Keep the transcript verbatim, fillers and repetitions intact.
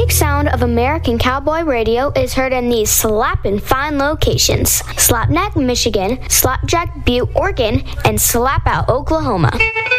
authentic sound of American cowboy radio is heard in these slappin' fine locations: Slapneck, Michigan, Slapjack, Butte, Oregon, and Slapout, Oklahoma.